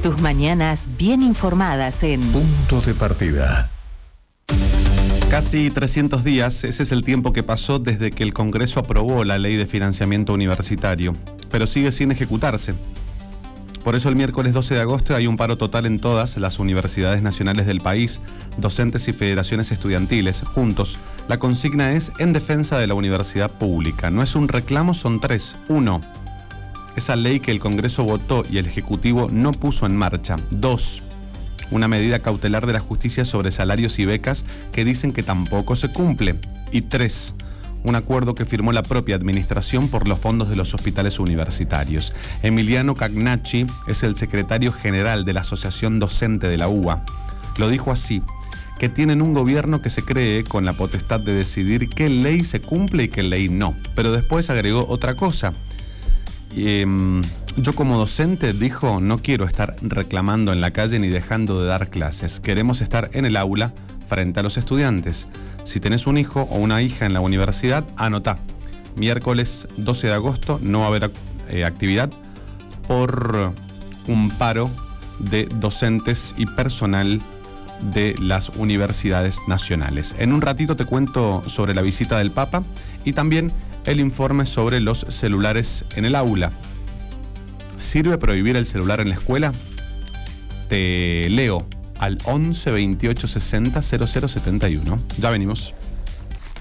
Tus mañanas bien informadas en Punto de Partida. Casi 300 días, ese es el tiempo que pasó desde que el Congreso aprobó la Ley de Financiamiento Universitario, pero sigue sin ejecutarse. Por eso el miércoles 12 de agosto hay un paro total en todas las universidades nacionales del país, docentes y federaciones estudiantiles. Juntos, la consigna es en defensa de la universidad pública. No es un reclamo, son tres. 1. Esa ley que el Congreso votó y el Ejecutivo no puso en marcha. 2. Una medida cautelar de la justicia sobre salarios y becas que dicen que tampoco se cumple. Y 3. Un acuerdo que firmó la propia administración por los fondos de los hospitales universitarios. Emiliano Cagnacci es el secretario general de la Asociación Docente de la UBA. Lo dijo así, que tienen un gobierno que se cree con la potestad de decidir qué ley se cumple y qué ley no. Pero después agregó otra cosa. Yo como docente, dijo, no quiero estar reclamando en la calle ni dejando de dar clases. Queremos estar en el aula frente a los estudiantes. Si tenés un hijo o una hija en la universidad, anotá. Miércoles 12 de agosto no va a haber actividad por un paro de docentes y personal de las universidades nacionales. En un ratito te cuento sobre la visita del Papa y también el informe sobre los celulares en el aula. ¿Sirve prohibir el celular en la escuela? Te leo al 11 28 60 00 71. Ya venimos.